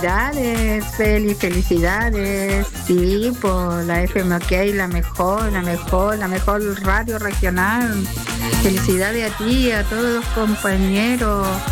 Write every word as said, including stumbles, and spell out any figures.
felicidades, Feli, felicidades. Sí, por la F M, ok, la mejor, la mejor, la mejor radio regional. Felicidades a ti y a todos los compañeros.